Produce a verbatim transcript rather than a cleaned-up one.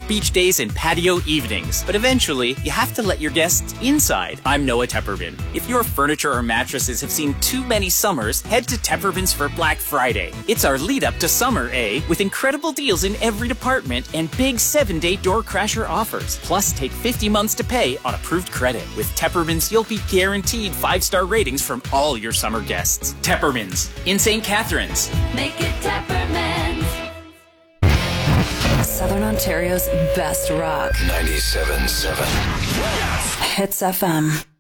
beach days and patio evenings. But eventually, you have to let your guests inside. I'm Noah Tepperman. If your furniture or mattresses have seen too many summers, head to Tepperman's for Black Friday. It's our lead up to summer, eh? With incredible deals in every department and big seven-day door crasher offers. Plus, take fifty months to pay on approved credit. With Tepperman's, you'll be guaranteed five-star ratings from all your summer guests. Tepperman's in Saint Catharines. Make it Tepperman's. Southern Ontario's best rock. ninety-seven point seven. Hits F M.